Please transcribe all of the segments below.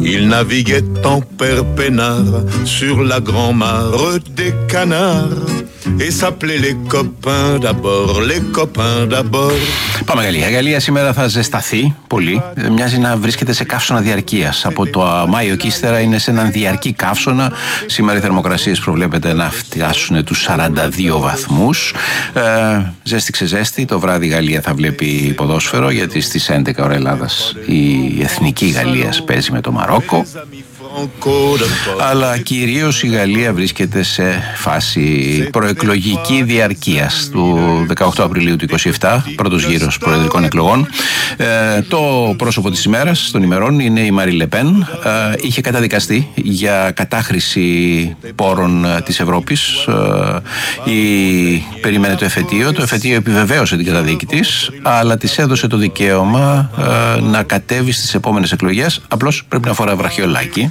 Il naviguait en père peinard sur la grand-mare des canards et s'appelait les copains d'abord, les copains d'abord. Πάμε Γαλλία. Η Γαλλία σήμερα θα ζεσταθεί πολύ. Μοιάζει να βρίσκεται σε καύσωνα διαρκείας. Από το Μάιο και ύστερα είναι σε έναν διαρκή καύσωνα. Σήμερα οι θερμοκρασίες προβλέπεται να φτάσουν τους 42 βαθμούς. Ζέστη ξεζέστη. Το βράδυ η Γαλλία θα βλέπει ποδόσφαιρο, γιατί στις 11 ώρα Ελλάδας η εθνική Γαλλίας παίζει με το Μαρόκο. Αλλά κυρίως η Γαλλία βρίσκεται σε φάση προεκλογική διαρκείας του 18 Απριλίου του 27, πρώτος γύρος προεδρικών εκλογών. Το πρόσωπο της ημέρας, των ημερών, είναι η Μαρίν Λε Πεν. Είχε καταδικαστεί για κατάχρηση πόρων της Ευρώπης. Περίμενε το εφετείο. Το εφετείο επιβεβαίωσε την καταδίκη της, αλλά της έδωσε το δικαίωμα να κατέβει στις επόμενες εκλογές. Απλώς πρέπει να φορά βραχιολάκι.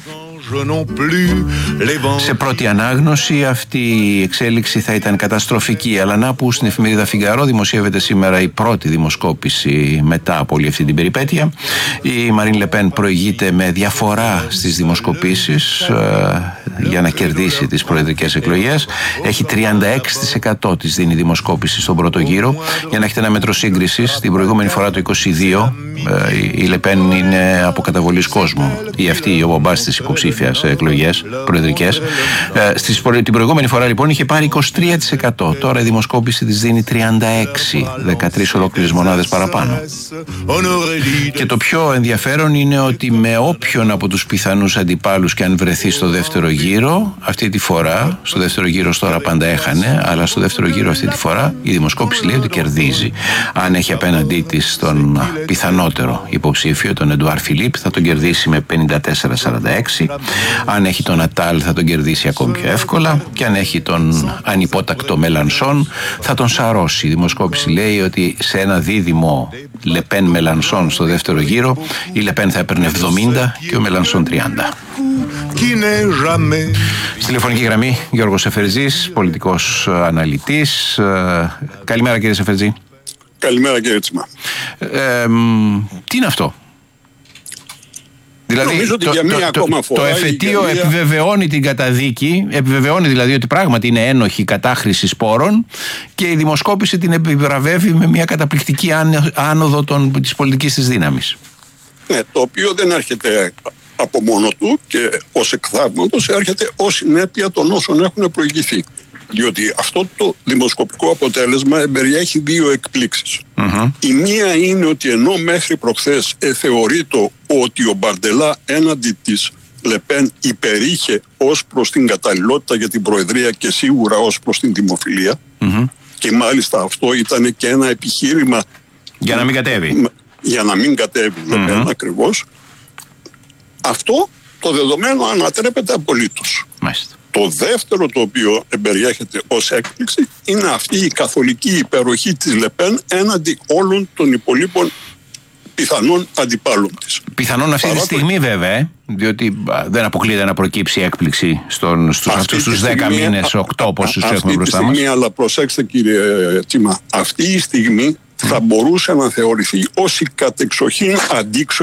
Σε πρώτη ανάγνωση αυτή η εξέλιξη θα ήταν καταστροφική, αλλά να που στην εφημερίδα Φιγκαρό δημοσιεύεται σήμερα η πρώτη δημοσκόπηση μετά από όλη αυτή την περιπέτεια. Η Μαρίν Λε Πεν προηγείται με διαφορά στις δημοσκοπήσεις για να κερδίσει τις προεδρικές εκλογές. Έχει 36% της δίνει δημοσκόπηση στον πρώτο γύρο. Για να έχετε ένα μέτρο σύγκρισης, την προηγούμενη φορά το 22 η Λε Πεν είναι από καταβολής κόσμου, ή αυτή ο μπαμπάς της υποψήφια σε εκλογές προεδρικές. Την προηγούμενη φορά λοιπόν είχε πάρει 23%. Τώρα η δημοσκόπηση της δίνει 36, 13 ολόκληρες μονάδες παραπάνω. Και το πιο ενδιαφέρον είναι ότι με όποιον από τους πιθανούς αντιπάλους και αν βρεθεί στο δεύτερο γύρο, αυτή τη φορά, στο δεύτερο γύρο τώρα πάντα έχανε, αλλά στο δεύτερο γύρο αυτή τη φορά η δημοσκόπηση λέει ότι κερδίζει. Αν έχει απέναντί της τον πιθανότερο υποψήφιο, τον Εντουάρ Φιλίπ, θα τον κερδίσει με 54-46. Αν έχει τον Ατάλ θα τον κερδίσει ακόμη πιο εύκολα, και αν έχει τον ανυπότακτο Μελανσόν θα τον σαρώσει. Η δημοσκόπηση λέει ότι σε ένα δίδυμο Λε Πεν Μελανσόν στο δεύτερο γύρο η Λε Πεν θα έπαιρνε 70 και ο Μελανσόν 30. Στη τηλεφωνική γραμμή Γιώργος Σεφερτζής, πολιτικός αναλυτής. Καλημέρα κύριε Σεφερτζή. Καλημέρα κύριε Τσίμα. Τι είναι αυτό? Δηλαδή το εφετείο επιβεβαιώνει την καταδίκη, επιβεβαιώνει δηλαδή ότι πράγματι είναι ένοχη κατάχρηση σπόρων, και η δημοσκόπηση την επιβραβεύει με μια καταπληκτική άνοδο της πολιτικής της δύναμης. Ναι, το οποίο δεν έρχεται από μόνο του και ως εκθαύματος, έρχεται ως συνέπεια των όσων έχουν προηγηθεί. Διότι αυτό το δημοσκοπικό αποτέλεσμα περιέχει δύο εκπλήξεις. Η μία είναι ότι ενώ μέχρι προχθές θεωρείται ότι ο Μπαρντελά έναντι της Λε Πεν υπερήχε ως προς την καταλληλότητα για την προεδρία και σίγουρα ως προς την δημοφιλία, και μάλιστα αυτό ήταν και ένα επιχείρημα για να μην κατέβει. Για να μην κατέβει Λε Πεν ακριβώς. Αυτό το δεδομένο ανατρέπεται απολύτως. Μάλιστα. Το δεύτερο το οποίο εμπεριέχεται ως έκπληξη είναι αυτή η καθολική υπεροχή της Λε Πεν έναντι όλων των υπολείπων πιθανών αντιπάλων της. Πιθανόν αυτή τη στιγμή βέβαια, διότι δεν αποκλείεται να προκύψει έκπληξη στους 10 μήνες, 8 πόσους έχουμε μπροστά μας. Αλλά προσέξτε κύριε Τσίμα, αυτή η στιγμή θα μπορούσε να θεωρηθεί ως η κατεξοχήν αντίξωη